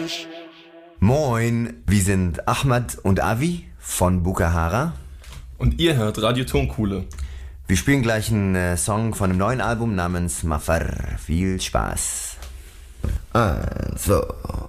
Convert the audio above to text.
Moin, wir sind Ahmad und Avi von Bukahara. Und ihr hört Radio Tonkuhle. Wir spielen gleich einen Song von einem neuen Album namens Mafar. Viel Spaß. 1, 2